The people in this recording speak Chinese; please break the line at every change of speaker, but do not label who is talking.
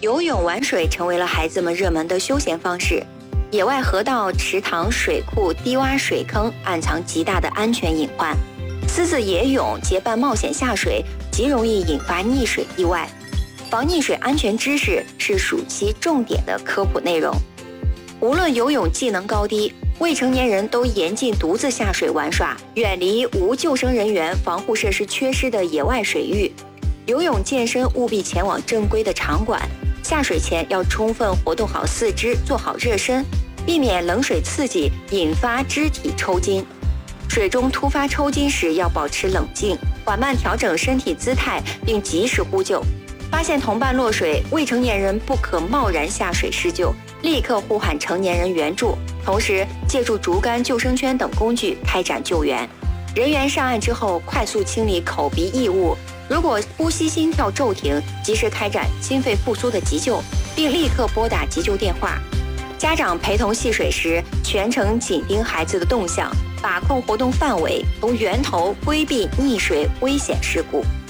游泳玩水成为了孩子们热门的休闲方式。野外河道、池塘、水库、低洼水坑暗藏极大的安全隐患，私自野泳结伴冒险下水，极容易引发溺水意外。防溺水安全知识是暑期重点的科普内容。无论游泳技能高低，未成年人都严禁独自下水玩耍，远离无救生人员、防护设施缺失的野外水域。游泳健身务必前往正规的场馆，下水前要充分活动好四肢，做好热身，避免冷水刺激引发肢体抽筋。水中突发抽筋时要保持冷静，缓慢调整身体姿态，并及时呼救。发现同伴落水，未成年人不可贸然下水施救，立刻呼喊成年人援助，同时借助竹竿、救生圈等工具开展救援。人员上岸之后，快速清理口鼻异物，如果呼吸心跳骤停，及时开展心肺复苏的急救，并立刻拨打急救电话。家长陪同戏水时，全程紧盯孩子的动向，把控活动范围，从源头规避溺水危险事故。